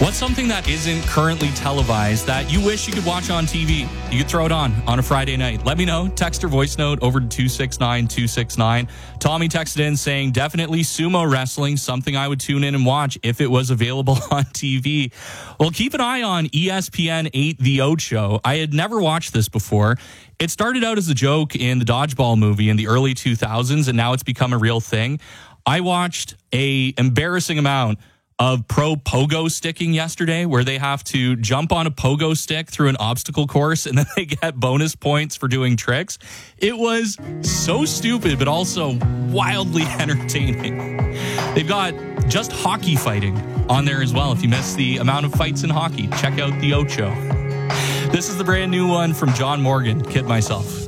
What's something that isn't currently televised that you wish you could watch on TV? You could throw it on a Friday night. Let me know. Text or voice note over to 269-269. Tommy texted in saying, definitely sumo wrestling, something I would tune in and watch if it was available on TV. Well, keep an eye on ESPN 8 The Ocho. I had never watched this before. It started out as a joke in the Dodgeball movie in the early 2000s, and now it's become a real thing. I watched a embarrassing amount of pro pogo sticking yesterday, where they have to jump on a pogo stick through an obstacle course and then they get bonus points for doing tricks. It was so stupid, but also wildly entertaining. They've got just hockey fighting on there as well. If you miss the amount of fights in hockey, check out the Ocho. This is the brand new one from John Morgan, Kid Myself.